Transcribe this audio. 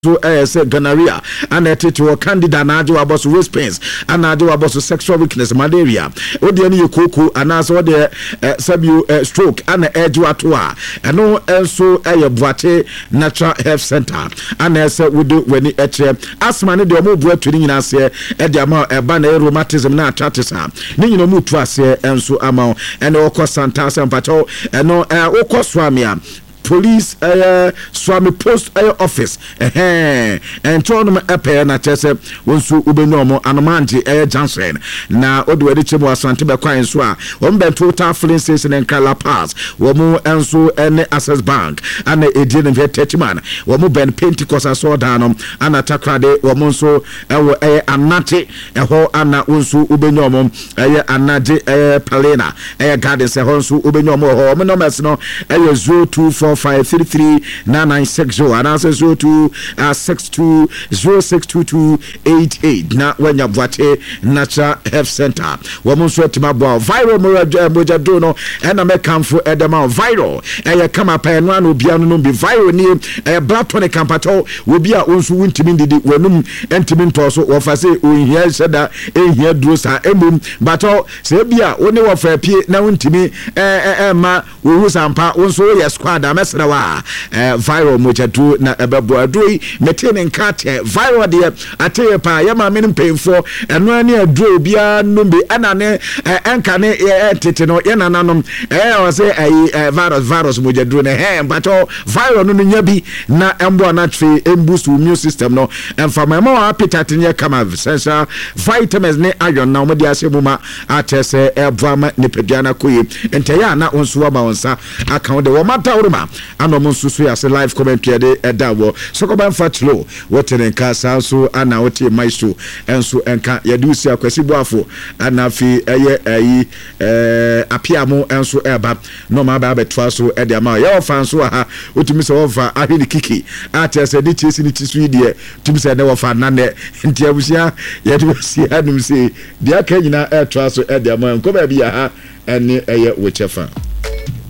so say gonorrhea and to candida na ade wabo so waist pains and ade wabo so sexual weakness malaria odi ani yekoko and so de sabu stroke and edge wato a eno enso boate natural health center and say we do when eche asthma ne de omo bu atwini nyina se e de ama eba na rheumatism na arthritis a ne nyina mu tu ase enso ama ene okọ santa sempacho eno okọ swami a police swami post office and told me a na chese wonsu ubenomo anomanji Johnson na odwedi chemo asante be kwan so a won total filling station en Kala Pass wo mu enso ene Access Bank ana edie ne vetechman wo mu ben Pentecost aso danom ana takrade wo mu so ewo anate eho ana wonsu ubenomo anaje Palena gardens eho so ubenomo ho mo no mes no 0245339960 and answer 0262062288 na wanya bwate natural health center woman so timabo viral moja do no na me kamfo edema viral kama pa no ana obia no be viral ni blood tonic campato we bia onsu wuntimi didi wanum entimi ntoso wo fa se ohia sheda ehia duro sa emum bato se bia woni wo fa pie na wuntimi ma wo hu sampa onso ye squad amesra wa viral moja do na ebebo adoi metene nkate viral de ateye pa ya ma menim painfo eno ani adro bia no be ana ne enka ne tete no ye nananom o se virus moja do ne bato viral no nya bi na embo na twe emboost immune system no emfa ma appetite ne kama sensa vitamins ne iron na mo de asebuma atese ebwama ne peduana koyi entaya na onso ba onsa account de wo mata uruma ano mo susu ya se live commentary de edawo so ko ban fatlo wotene nka sanso ana wote maiso enso enka ya dusi akwasi boafo ana fi eye apiamo enso eba no ma ba betwa so e de ma ya ofanso ha otumi se ofa ahini kiki atese de chesi ni tisu de tumi se de ofa nane nti abusia ya dusi anum se de aka nyina etwa so e de ma ko ba bia ha ene eye wechefa